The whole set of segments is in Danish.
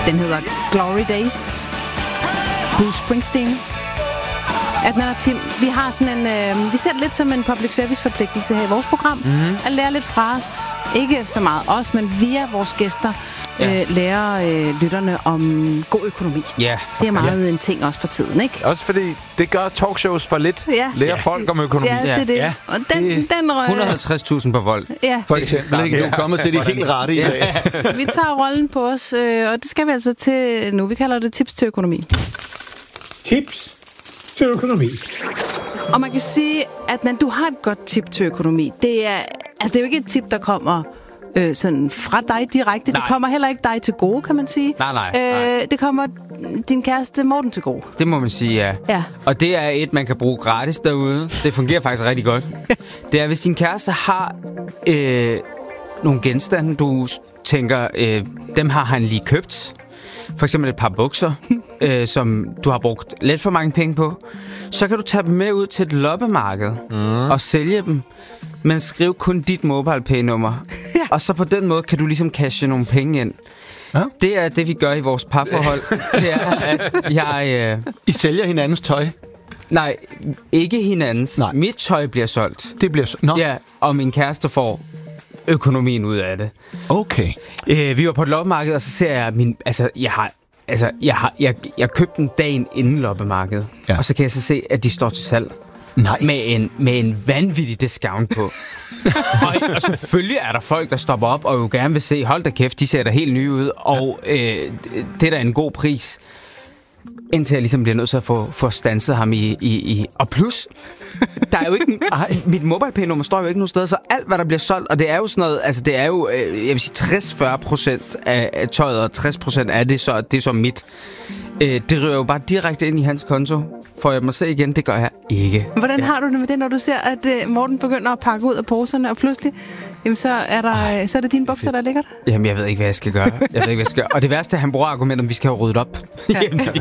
Den hedder Glory Days. Bruce Springsteen. Adnan og Tim, vi har sådan en, vi ser det lidt som en public service forpligtelse her i vores program. At lære lidt fra os. Ikke så meget os, men via vores gæster lære lytterne om god økonomi. Ja. Det er meget en ting også for tiden, ikke? Også fordi det gør talkshows for lidt. Lærer folk om økonomi. Ja, det er det. Ja. Og den røg... 150.000 på vold. Ja. For eksempel, ikke? Du er kommet til det helt rette i dag. Vi tager rollen på os, og det skal vi altså til nu. Vi kalder det tips til økonomi. Tips til økonomi. Og man kan sige, at når du har et godt tip til økonomi, det er jo ikke et tip, der kommer sådan fra dig direkte. Nej. Det kommer heller ikke dig til gode, kan man sige. Nej. Det kommer din kæreste Morten til gode. Det må man sige, ja. Og det er et, man kan bruge gratis derude. Det fungerer faktisk rigtig godt. Det er, hvis din kæreste har nogle genstande, du tænker, dem har han lige købt. For eksempel et par bukser, som du har brugt lidt for mange penge på. Så kan du tage dem med ud til et loppemarked og sælge dem. Men skriv kun dit MobilePay-nummer. Og så på den måde kan du ligesom cashe nogle penge ind. Ja. Det er det, vi gør i vores parforhold. Det er, at I sælger hinandens tøj? Nej, ikke hinandens. Nej. Mit tøj bliver solgt. Det bliver Nå. Ja, og min kæreste får økonomien ud af det. Okay. Vi var på et loppemarked, og så ser jeg jeg købte den dagen inden loppemarkedet. Ja. Og så kan jeg så se, at de står til salg. Nej. Med en vanvittig discount på. og selvfølgelig er der folk, der stopper op og jo gerne vil se, hold da kæft, de ser da helt nye ud, og det er da en god pris. Indtil jeg ligesom bliver nødt til at få standset ham i... Og plus, der er jo ikke... mit MobilePay-nummer står jo ikke nogen steder, så alt, hvad der bliver solgt, og det er jo sådan noget... Altså, det er jo, jeg vil sige, 60-40% af tøjet, og 60% af det, så det er så mit. Det ryger jo bare direkte ind i hans konto. Får jeg mig se igen? Det gør jeg ikke. Hvordan har du det med det, når du ser, at Morten begynder at pakke ud af poserne, og pludselig, jamen, så er det dine bukser, der ligger der? Jamen, jeg ved ikke, hvad jeg skal gøre. Og det værste er, at han bruger argumentet, om vi skal have ryddet op. Ja.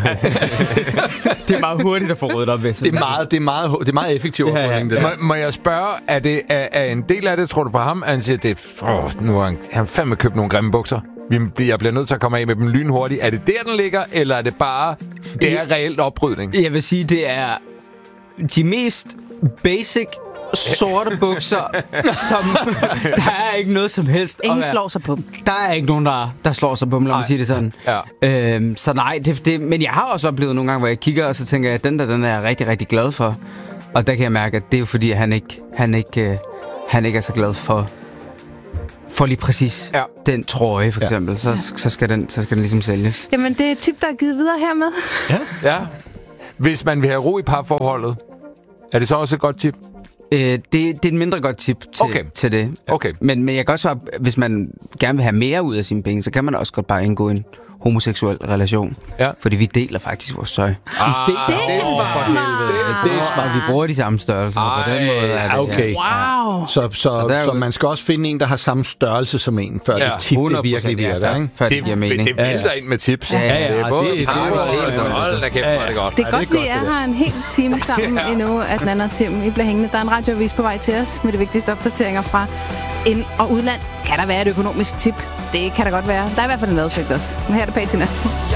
Det er meget hurtigt at få ryddet op. Det er meget effektivt. Ja. Må jeg spørge, er en del af det, tror du, for ham, at han siger, nu har han fandme købt nogle grimme bukser? Jeg bliver nødt til at komme af med dem lynhurtigt. Er det der, den ligger, eller er det bare... Det er reelt oprydning? Jeg vil sige, det er de mest basic sorte bukser, som... Der er ikke noget som helst. Ingen slår sig på dem. Der er ikke nogen, der slår sig på dem, lad mig sige det sådan. Ja. Så nej, men jeg har også oplevet nogle gange, hvor jeg kigger, og så tænker jeg, at den er jeg rigtig, rigtig glad for. Og der kan jeg mærke, at det er jo fordi, at han ikke er så glad for lige præcis den trøje, for eksempel. Så skal den ligesom sælges. Jamen, det er et tip, der er givet videre hermed. Ja. Hvis man vil have ro i parforholdet, er det så også et godt tip? Det er et mindre godt tip til det. Okay. Men jeg kan også svare, hvis man gerne vil have mere ud af sine penge, så kan man også godt bare indgå en homoseksuel relation. Ja. Fordi vi deler faktisk vores tøj. Det er smart. Vi bruger de samme størrelser. På den måde er det. Okay. Wow. Så man skal også finde en, der har samme størrelse som en, før det tip det virkelig virker. Ikke? Det vælter ind med tips. Det er hold da kæft, hvor er det godt. Det er godt, vi er her en hel time sammen endnu, Adnan og Tim. I bliver hængende. Der er en radioavis på vej til os med de vigtigste opdateringer fra ind- og udland. Kan der være et økonomisk tip? Det kan der godt være. Der er i hvert fald en madsøgt også. Men her er det Patina.